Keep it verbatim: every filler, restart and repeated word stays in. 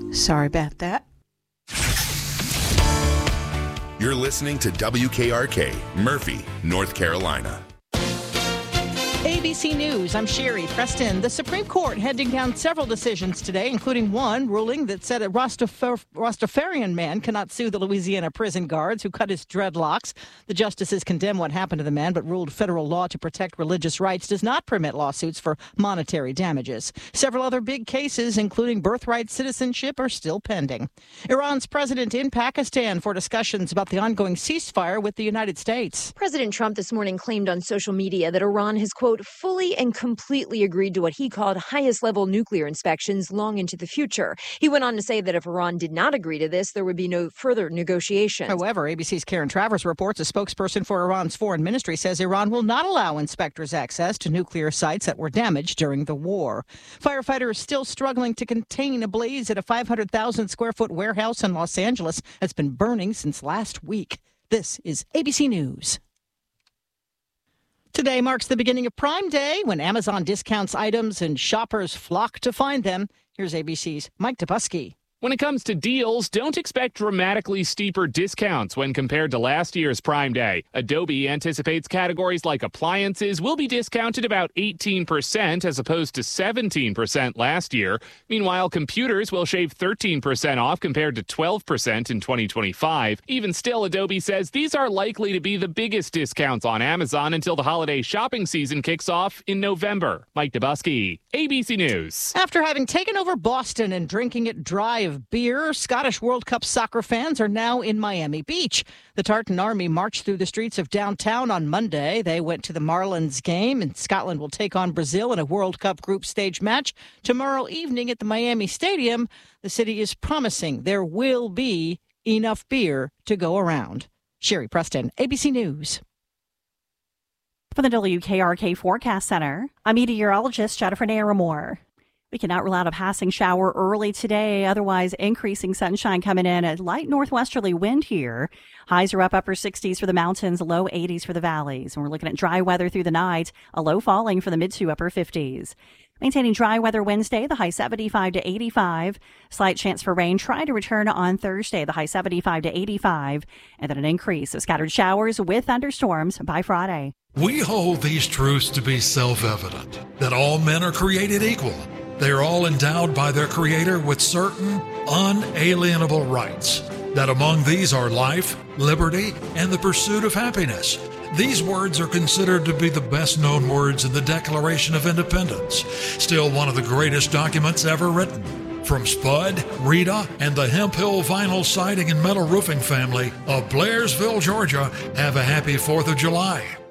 Sorry about that. You're listening to W K R K, Murphy, North Carolina. A B C News, I'm Sherry Preston. The Supreme Court handing down several decisions today, including one ruling that said a Rastaf- Rastafarian man cannot sue the Louisiana prison guards who cut his dreadlocks. The justices condemned what happened to the man, but ruled federal law to protect religious rights does not permit lawsuits for monetary damages. Several other big cases, including birthright citizenship, are still pending. Iran's president in Pakistan for discussions about the ongoing ceasefire with the United States. President Trump this morning claimed on social media that Iran has, quote, fully and completely agreed to what he called highest-level nuclear inspections long into the future. He went on to say that if Iran did not agree to this, there would be no further negotiations. However, A B C's Karen Travers reports a spokesperson for Iran's foreign ministry says Iran will not allow inspectors access to nuclear sites that were damaged during the war. Firefighters still struggling to contain a blaze at a five hundred thousand square foot warehouse in Los Angeles that's been burning since last week. This is A B C News. Today marks the beginning of Prime Day, when Amazon discounts items and shoppers flock to find them. Here's A B C's Mike Dubusky. When it comes to deals, don't expect dramatically steeper discounts when compared to last year's Prime Day. Adobe anticipates categories like appliances will be discounted about eighteen percent as opposed to seventeen percent last year. Meanwhile, computers will shave thirteen percent off compared to twelve percent in twenty twenty-five. Even still, Adobe says these are likely to be the biggest discounts on Amazon until the holiday shopping season kicks off in November. Mike Dubusky, A B C News. After having taken over Boston and drinking it dry of beer, Scottish World Cup soccer fans are now in Miami Beach. The Tartan Army marched through the streets of downtown on Monday. They went to the Marlins game, and Scotland will take on Brazil in a World Cup group stage match tomorrow evening at the Miami Stadium. The city is promising there will be enough beer to go around. Sherry Preston, A B C News. For the W K R K Forecast Center, I'm meteorologist Jennifer Naramore. We cannot rule out a passing shower early today, otherwise increasing sunshine coming in. A light northwesterly wind here. Highs are up upper sixties for the mountains, low eighties for the valleys. And we're looking at dry weather through the night, a low falling for the mid to upper fifties. Maintaining dry weather Wednesday, the high seventy-five to eighty-five. Slight chance for rain try to return on Thursday, the high seventy-five to eighty-five. And then an increase of scattered showers with thunderstorms by Friday. We hold these truths to be self-evident, that all men are created equal. They are all endowed by their Creator with certain unalienable rights, that among these are life, liberty, and the pursuit of happiness. These words are considered to be the best-known words in the Declaration of Independence, still one of the greatest documents ever written. From Spud, Rita, and the Hemp Hill Vinyl Siding and Metal Roofing family of Blairsville, Georgia, have a happy fourth of July.